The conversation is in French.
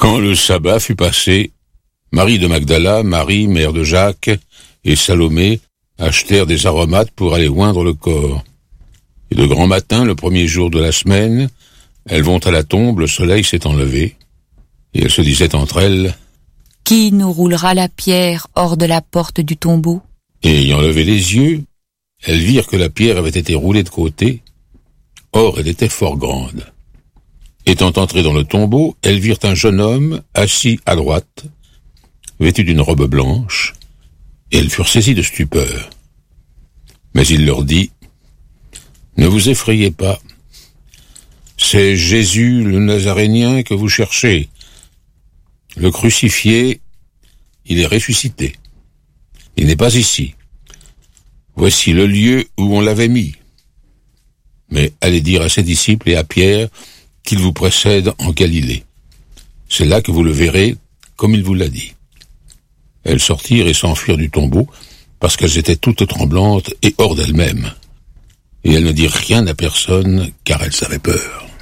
Quand le sabbat fut passé, Marie de Magdala, Marie, mère de Jacques, et Salomé achetèrent des aromates pour aller oindre le corps. Et de grand matin, le premier jour de la semaine, elles vont à la tombe, le soleil s'étant levé, et elles se disaient entre elles: Qui nous roulera la pierre hors de la porte du tombeau? Et ayant levé les yeux, elles virent que la pierre avait été roulée de côté. Or, elle était fort grande. Étant entrées dans le tombeau, elles virent un jeune homme assis à droite, vêtu d'une robe blanche, et elles furent saisies de stupeur. Mais il leur dit: Ne vous effrayez pas. C'est Jésus le Nazarénien que vous cherchez. Le crucifié, il est ressuscité. Il n'est pas ici. Voici le lieu où on l'avait mis. Mais allez dire à ses disciples et à Pierre qu'il vous précède en Galilée. C'est là que vous le verrez, comme il vous l'a dit. Elles sortirent et s'enfuirent du tombeau, parce qu'elles étaient toutes tremblantes et hors d'elles-mêmes. Et elles ne dirent rien à personne, car elles avaient peur.